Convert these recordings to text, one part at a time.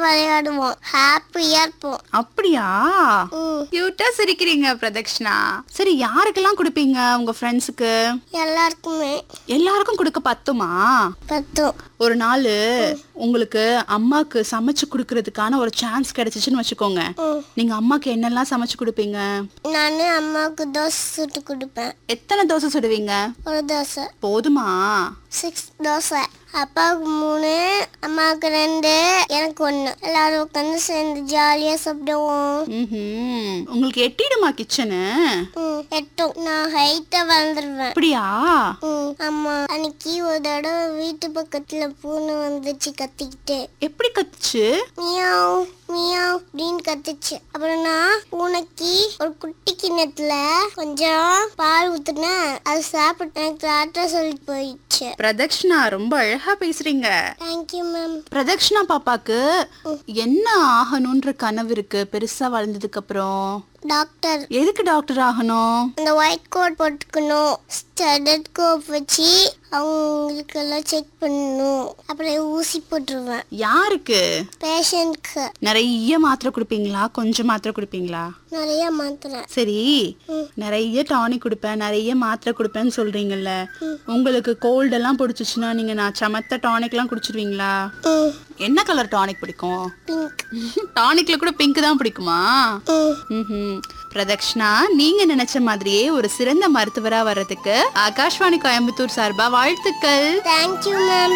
விளையாடுவோம், ஹாப்பியா இருப்போம். அப்படியா? ம். கியூட்டா சிரிக்கிறீங்க பிரதக்ஷனா. சரி, யாருக்கெல்லாம் கொடுப்பீங்க உங்க ஃப்ரெண்ட்ஸுக்கு? எல்லாருக்குமே எல்லாருக்கும் கொடுக்க பத்துமா? பத்தும். ஒரு நாள் உங்களுக்கு அம்மாக்கு சமைச்சு கொடுக்கறதுக்கான ஒரு சான்ஸ் கிடைச்சிச்சுன்னு வச்சுக்கோங்க. நீங்க அம்மாக்கு என்னெல்லாம் சமைச்சு கொடுப்பீங்க? நானு அம்மாவுக்கு தோசை சுட்டு கொடுப்பேன். எத்தனை தோசை சுடுவீங்க? ஒரு தோசை. போதுமா? 6 தோசை. அப்பாவுக்கு 3, அம்மாவுக்கு 2, எனக்கு 1. எல்லாரும் உட்காந்து சேர்ந்து ஜாலியா சாப்பிடுவோம். உங்களுக்கு எட்டிடுமா கிச்சனு? எட்டும். நான் ஹைட்டா வளர்ந்துருவேன். அப்படியா? ஆமா. அன்னைக்கு ஒரு தடவை வீட்டு பக்கத்துல பூனை வந்துச்சு கத்திக்கிட்டு. எப்படி கத்துச்சு? மியாவ் மியாவ் அப்படின்னு கத்துச்சு. அப்புறம் நான் பூனைக்கு ஒரு குட்டி கிண்ணத்துல கொஞ்சம் பால் ஊத்துனேன். அது சாப்பிட்டு எனக்கு டாட்டா சொல்லிட்டு போயிடுச்சு. பிரதக்ஷனா, ரொம்ப அழகா பேசுறீங்க. Thank you ma'am. பிரதக்ஷனா பாப்பாக்கு என்ன ஆகணும்ன்ற கனவு இருக்கு பெருசா வளர்ந்ததுக்கு அப்புறம்? டாக்டர். எதுக்கு டாக்டர் ஆகணும்? அந்த ஒயிட் கோட் போட்டுக்கணும், ஸ்டெதஸ்கோப் வச்சு அவங்களுக்கு எல்லாம் செக் பண்ணணும். அப்புறம் ஊசி போட்டுருவேன். யாருக்கு? பேஷண்ட்க்கு. நிறைய மாத்திரை கொடுப்பீங்களா, கொஞ்சம் மாத்திரை கொடுப்பீங்களா? நிறைய மாத்திரை. சரி, நிறைய டானிக் கொடுப்பேன், நிறைய மாத்திரை கொடுப்பேன்னு சொல்றீங்கல்ல, உங்களுக்கு கோல்டு எல்லாம் பிடிச்சிச்சுன்னா நீங்க நான் சமத்த டானிக் எல்லாம் குடிச்சிருவீங்களா? என்ன கலர் டானிக் பிடிக்கும்? பிங்க். டானிக்ல கூட பிங்க் தான் பிடிக்குமா? பிரதக்ஷனா, நீங்க நினைச்ச மாதிரியே ஒரு சிறந்த மருத்துவரா வர்றதுக்கு ஆகாஷ்வாணி கோயம்புத்தூர் சார்பா வாழ்த்துக்கள். Thank you ma'am.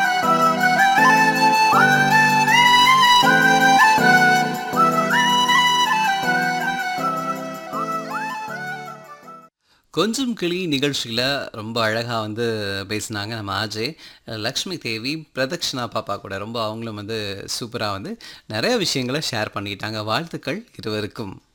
கொஞ்சம் கிளி நிகழ்ச்சியில் ரொம்ப அழகாக வந்து பேசினாங்க நம்ம ஆஜே லக்ஷ்மி தேவி. பிரதக்ஷனா பாப்பா கூட ரொம்ப அவங்களும் வந்து சூப்பராக வந்து நிறைய விஷயங்களை ஷேர் பண்ணிக்கிட்டாங்க. வாழ்த்துக்கள் இருவருக்கும்.